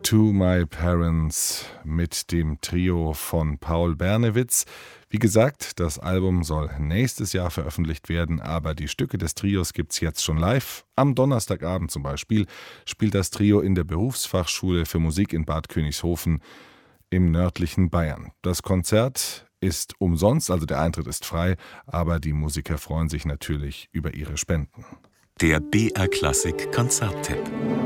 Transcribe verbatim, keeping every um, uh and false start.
To My Parents mit dem Trio von Paul Bernewitz. Wie gesagt, das Album soll nächstes Jahr veröffentlicht werden, aber die Stücke des Trios gibt's jetzt schon live. Am Donnerstagabend zum Beispiel spielt das Trio in der Berufsfachschule für Musik in Bad Königshofen im nördlichen Bayern. Das Konzert ist umsonst, also der Eintritt ist frei, aber die Musiker freuen sich natürlich über ihre Spenden. Der B R Klassik Konzerttipp.